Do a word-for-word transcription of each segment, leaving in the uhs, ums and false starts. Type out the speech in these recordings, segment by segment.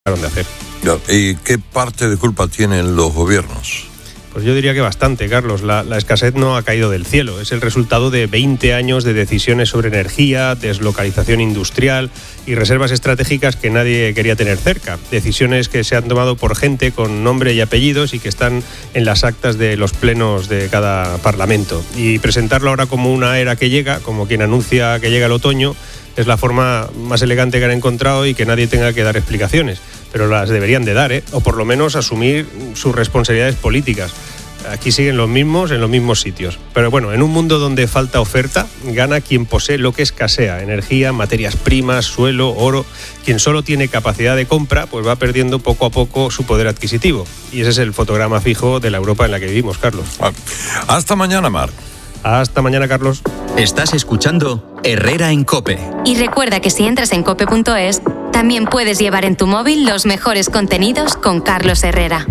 de hacer. ¿Y qué parte de culpa tienen los gobiernos? Pues yo diría que bastante, Carlos. La, la escasez no ha caído del cielo. Es el resultado de veinte años de decisiones sobre energía, deslocalización industrial y reservas estratégicas que nadie quería tener cerca. Decisiones que se han tomado por gente con nombre y apellidos y que están en las actas de los plenos de cada parlamento. Y presentarlo ahora como una era que llega, como quien anuncia que llega el otoño, es la forma más elegante que han encontrado y que nadie tenga que dar explicaciones. Pero las deberían de dar, ¿eh? O por lo menos asumir sus responsabilidades políticas. Aquí siguen los mismos en los mismos sitios. Pero bueno, en un mundo donde falta oferta, gana quien posee lo que escasea: energía, materias primas, suelo, oro. Quien solo tiene capacidad de compra, pues va perdiendo poco a poco su poder adquisitivo. Y ese es el fotograma fijo de la Europa en la que vivimos, Carlos. Hasta mañana, Mar. Hasta mañana, Carlos. Estás escuchando Herrera en COPE. Y recuerda que si entras en cope punto es, también puedes llevar en tu móvil los mejores contenidos con Carlos Herrera.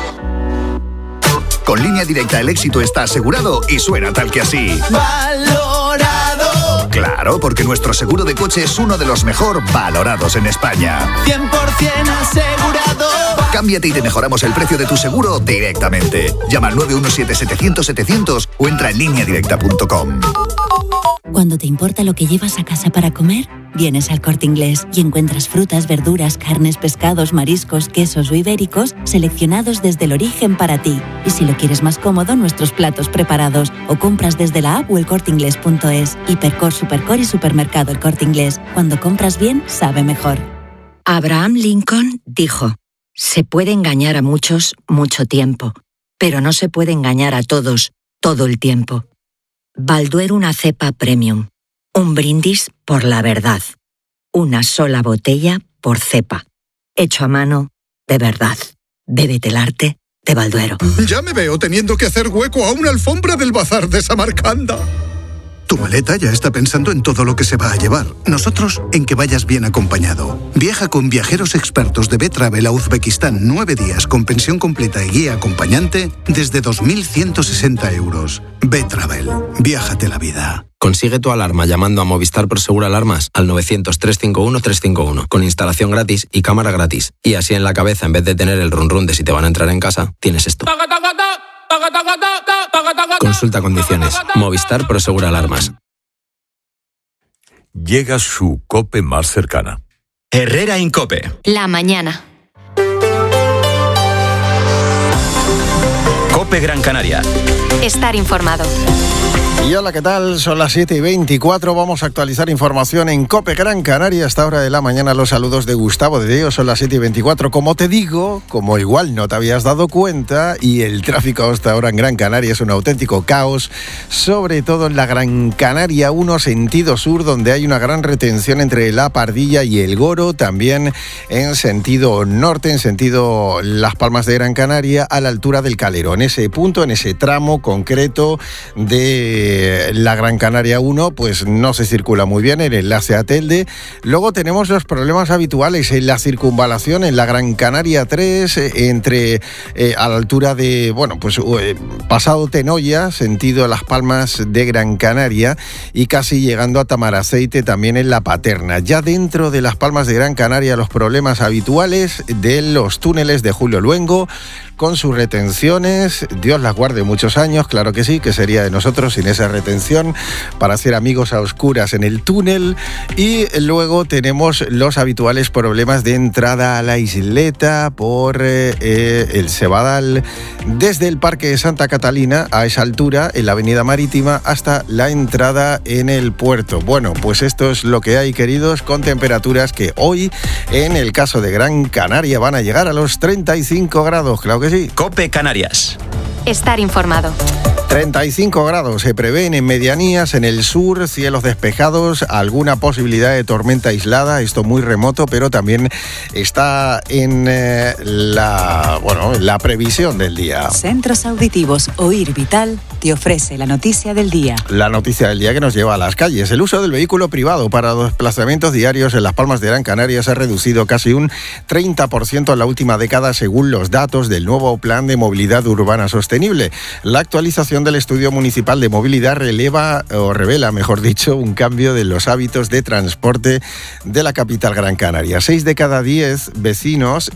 Con Línea Directa el éxito está asegurado y suena tal que así. ¡Valorado! Claro, porque nuestro seguro de coche es uno de los mejor valorados en España. cien por ciento asegurado. Cámbiate y te mejoramos el precio de tu seguro directamente. Llama al nueve uno siete setecientos setecientos o entra en línea directa punto com. Cuando te importa lo que llevas a casa para comer, vienes al Corte Inglés y encuentras frutas, verduras, carnes, pescados, mariscos, quesos o ibéricos seleccionados desde el origen para ti. Y si lo quieres más cómodo, nuestros platos preparados, o compras desde la app o el corte inglés punto es. Hipercor, Supercor y Supermercado El Corte Inglés. Cuando compras bien, sabe mejor. Abraham Lincoln dijo: se puede engañar a muchos mucho tiempo, pero no se puede engañar a todos todo el tiempo. Balduero una cepa premium. Un brindis por la verdad. Una sola botella por cepa. Hecho a mano, de verdad. Bébete el arte de Balduero. Ya me veo teniendo que hacer hueco a una alfombra del bazar de Samarcanda. Tu maleta ya está pensando en todo lo que se va a llevar. Nosotros en que vayas bien acompañado. Viaja con viajeros expertos de B-Travel a Uzbekistán nueve días con pensión completa y guía acompañante desde dos mil ciento sesenta euros. B-Travel. Viájate la vida. Consigue tu alarma llamando a Movistar Prosegur Alarmas al novecientos, trescientos cincuenta y uno, trescientos cincuenta y uno con instalación gratis y cámara gratis. Y así en la cabeza, en vez de tener el run run de si te van a entrar en casa, tienes esto. Consulta condiciones. Movistar Prosegur Alarmas. Llega su COPE más cercana. Herrera en COPE. La mañana. COPE Gran Canaria. Estar informado. Y hola, ¿qué tal? Son las siete y veinticuatro. Vamos a actualizar información en COPE Gran Canaria. A esta hora de la mañana los saludos de Gustavo de Dios. Son las siete y veinticuatro. Como te digo, como igual no te habías dado cuenta, y el tráfico hasta ahora en Gran Canaria es un auténtico caos, sobre todo en la Gran Canaria uno sentido sur, donde hay una gran retención entre la Pardilla y el Goro. También en sentido norte, en sentido Las Palmas de Gran Canaria, a la altura del Calero. En ese punto, en ese tramo concreto de la Gran Canaria uno, pues no se circula muy bien el enlace a Telde. Luego tenemos los problemas habituales en la circunvalación en la Gran Canaria tres, entre eh, a la altura de, bueno, pues eh, pasado Tenoya, sentido Las Palmas de Gran Canaria, y casi llegando a Tamaraceite también en la Paterna. Ya dentro de Las Palmas de Gran Canaria, los problemas habituales de los túneles de Julio Luengo, con sus retenciones. Dios las guarde muchos años, claro que sí, que sería de nosotros sin esa retención, para hacer amigos a oscuras en el túnel. Y luego tenemos los habituales problemas de entrada a la isleta por eh, eh, el Cebadal, desde el Parque de Santa Catalina a esa altura, en la Avenida Marítima, hasta la entrada en el puerto. Bueno, pues esto es lo que hay, queridos, con temperaturas que hoy, en el caso de Gran Canaria, van a llegar a los treinta y cinco grados, claro que sí. COPE Canarias. Estar informado. treinta y cinco grados se prevén en medianías, en el sur, cielos despejados, alguna posibilidad de tormenta aislada, esto muy remoto, pero también está en eh, la, bueno, la previsión del día. Centros Auditivos Oír Vital te ofrece la noticia del día. La noticia del día que nos lleva a las calles. El uso del vehículo privado para los desplazamientos diarios en Las Palmas de Gran Canaria se ha reducido casi un treinta por ciento en la última década, según los datos del nuevo Plan de Movilidad Urbana Sostenible. La actualización elaboración del estudio municipal de movilidad releva, o revela, mejor dicho, un cambio de los hábitos de transporte de la capital Gran Canaria. Seis de cada diez vecinos